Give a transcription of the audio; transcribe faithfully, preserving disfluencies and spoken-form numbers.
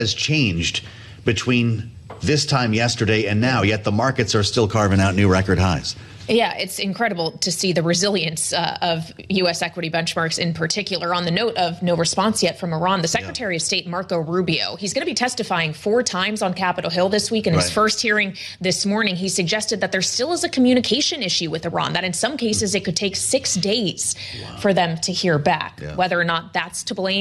has changed between this time yesterday and now, yet the markets are still carving out new record highs. Yeah, it's incredible to see the resilience uh, of U S equity benchmarks in particular. On the note of no response yet from Iran, the Secretary yeah. of State, Marco Rubio, he's going to be testifying four times on Capitol Hill this week. In right. his first hearing this morning, he suggested that there still is a communication issue with Iran, that in some cases it could take six days wow. for them to hear back. Yeah. Whether or not that's to blame